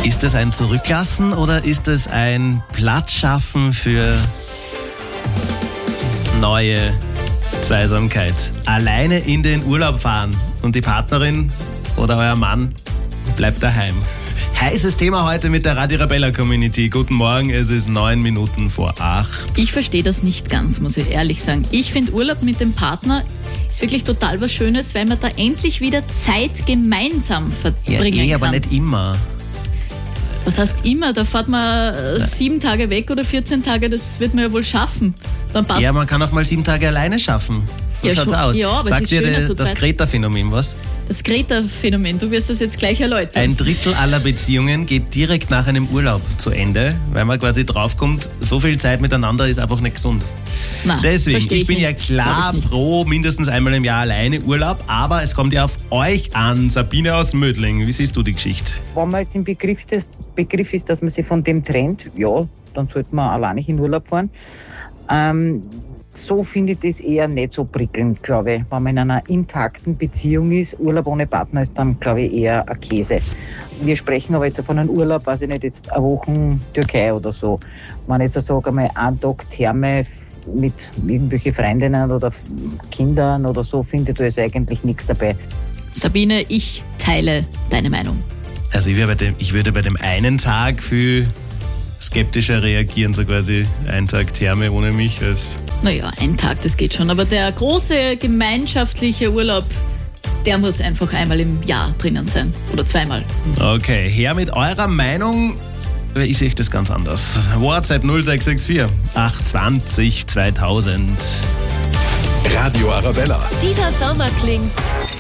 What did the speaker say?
Ist es ein Zurücklassen oder ist es ein Platz schaffen für neue Zweisamkeit? Alleine in den Urlaub fahren und die Partnerin oder euer Mann bleibt daheim. Heißes Thema heute mit der Radio Arabella Community. Guten Morgen, es ist 9 Minuten vor 8. Ich verstehe das nicht ganz, muss ich ehrlich sagen. Ich finde Urlaub mit dem Partner ist wirklich total was Schönes, weil man da endlich wieder Zeit gemeinsam verbringen kann. Aber nicht immer. Was heißt immer? Da fährt man 7 Tage weg oder 14 Tage, das wird man ja wohl schaffen. Dann passt. Ja, man kann auch mal 7 Tage alleine schaffen. So schaut's aus. Ja, aber Sagt es ist schöner dir zu das zweit. Greta-Phänomen was? Das Greta-Phänomen, du wirst das jetzt gleich erläutern. Ein Drittel aller Beziehungen geht direkt nach einem Urlaub zu Ende, weil man quasi draufkommt, so viel Zeit miteinander ist einfach nicht gesund. Nein, Deswegen, ich bin ja nicht. klar pro mindestens einmal im Jahr alleine Urlaub, aber es kommt ja auf euch an. Sabine aus Mödling, wie siehst du die Geschichte? Wenn man jetzt im Begriff ist, dass man sich von dem trennt, ja, dann sollte man alleine in Urlaub fahren. So finde ich das eher nicht so prickelnd, glaube ich. Wenn man in einer intakten Beziehung ist, Urlaub ohne Partner ist dann, glaube ich, eher ein Käse. Wir sprechen aber jetzt von einem Urlaub, weiß ich nicht, jetzt eine Woche Türkei oder so. Wenn ich jetzt sage, einmal einen Tag Therme mit irgendwelchen Freundinnen oder Kindern oder so, finde ich, da ist eigentlich nichts dabei. Sabine, ich teile deine Meinung. Also ich würde bei dem einen Tag viel skeptischer reagieren, so quasi ein Tag Therme ohne mich. Naja, ein Tag, das geht schon. Aber der große gemeinschaftliche Urlaub, der muss einfach einmal im Jahr drinnen sein. Oder zweimal. Okay, her mit eurer Meinung. Ich sehe das ganz anders. WhatsApp 0664 820 2000. Radio Arabella. Dieser Sommer klingt